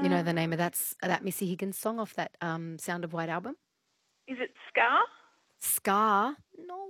You know the name of that Missy Higgins song off that Sound of White album? Is it Scar? Scar? No.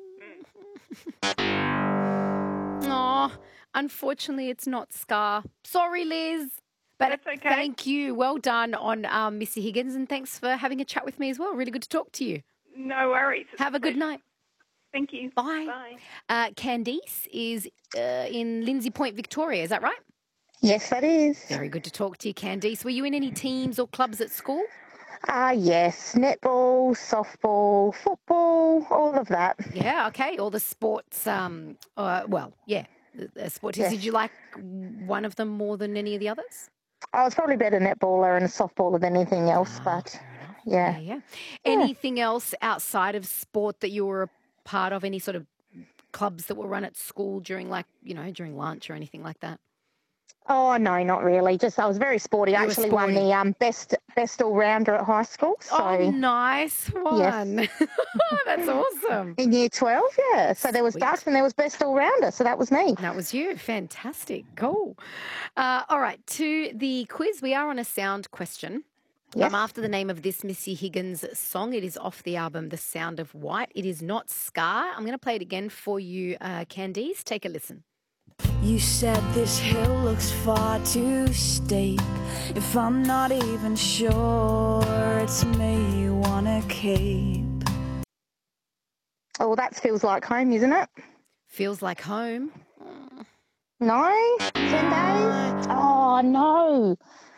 Oh, unfortunately, it's not Scar. Sorry, Liz. But That's okay. Thank you. Well done on Missy Higgins, and thanks for having a chat with me as well. Really good to talk to you. No worries. Have a good night. Thank you. Bye. Candice is in Lindsay Point, Victoria. Is that right? Yes, that is. Very good to talk to you, Candice. Were you in any teams or clubs at school? Yes, netball, softball, football, all of that. Yeah, okay. All the sports, the sports. Yes. Did you like one of them more than any of the others? I was probably better netballer and a softballer than anything else, but yeah. Anything else outside of sport that you were a part of? Any sort of clubs that were run at school during during lunch or anything like that? Oh, no, not really. Just I was very sporty. I actually won the best all-rounder at high school. So. Oh, nice one. Yes. That's awesome. In year 12, yeah. So there was Ducks and there was best all-rounder. So that was me. That was you. Fantastic. Cool. All right, to the quiz. We are on a sound question. Yes. I'm after the name of this Missy Higgins song. It is off the album The Sound of White. It is not Scar. I'm going to play it again for you, Candice. Take a listen. You said this hill looks far too steep. If I'm not even sure it's me you wanna keep. Oh, well, that feels like home, isn't it? Feels like home. No? 10 days? Oh, no.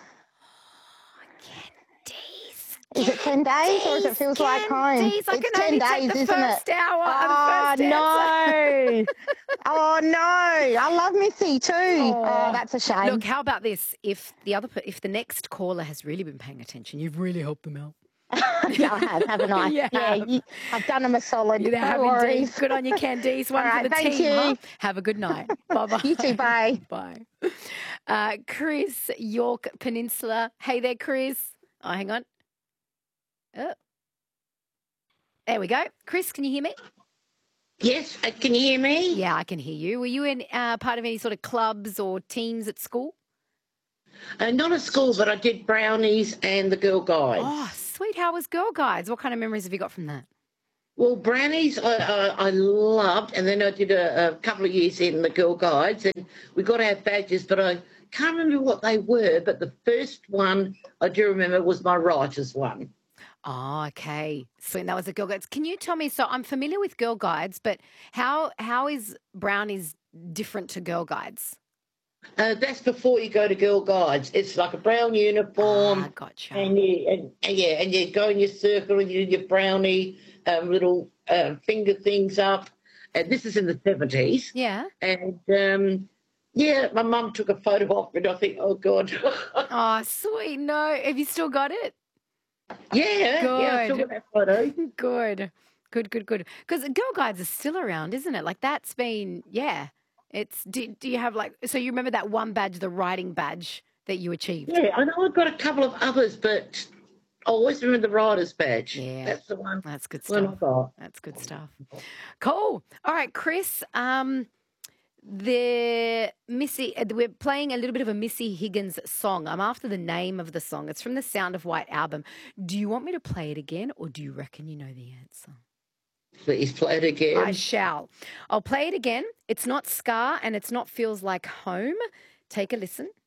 Is it 10 days or is it feels like home? It's 10 days, isn't it? Oh, no. Oh, no. I love Missy too. Oh, that's a shame. Look, how about this? If the next caller has really been paying attention, you've really helped them out. Yeah, I have, haven't I? Yeah, I've done them a solid. No worries. Good on you, Candice. One for the thank team. you. Huh? Have a good night. Bye-bye. You too, bye. Bye. Chris, York Peninsula. Hey there, Chris. Oh, hang on. Oh. There we go. Chris, can you hear me? Yes, can you hear me? Yeah, I can hear you. Were you in part of any sort of clubs or teams at school? Not at school, but I did Brownies and the Girl Guides. Oh, sweet. How was Girl Guides? What kind of memories have you got from that? Well, Brownies I loved, and then I did a couple of years in the Girl Guides, and we got our badges, but I can't remember what they were, but the first one I do remember was my writer's one. Oh, okay. So that was the Girl Guides. Can you tell me, so I'm familiar with Girl Guides, but how is Brownies different to Girl Guides? That's before you go to Girl Guides. It's like a brown uniform. Gotcha. And you go in your circle and you do your brownie little finger things up. And this is in the 70s. Yeah. And, my mum took a photo of it. I think, oh, God. Oh, sweet. No. Have you still got it? Yeah. Good. Yeah, I still got that photo. Good. Because Girl Guides is still around, isn't it? Like that's been, yeah. It's do you have so you remember that one badge, the writing badge that you achieved? Yeah, I know I've got a couple of others, but I always remember the writer's badge. Yeah. That's the one. That's good stuff. That's good stuff. Cool. All right, Chris. We're playing a little bit of a Missy Higgins song. I'm after the name of the song. It's from the Sound of White album. Do you want me to play it again, or do you reckon you know the answer? Please play it again. I shall. I'll play it again. It's not Scar and it's not Feels Like Home. Take a listen.